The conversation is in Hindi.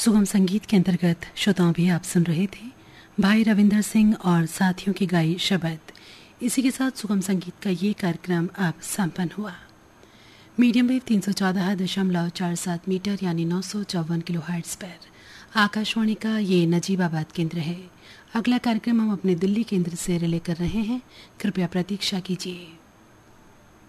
सुगम संगीत के अंतर्गत श्रोताओं भी आप सुन रहे थे भाई रविंदर सिंह और साथियों की गाई शबद। इसी के साथ सुगम संगीत का ये कार्यक्रम अब संपन्न हुआ। मीडियम वेव 314.47 मीटर यानी 954 किलोहर्ट्ज पर आकाशवाणी का ये नजीबाबाद केंद्र है। अगला कार्यक्रम हम अपने दिल्ली केंद्र से रिले कर रहे हैं, कृपया प्रतीक्षा कीजिए।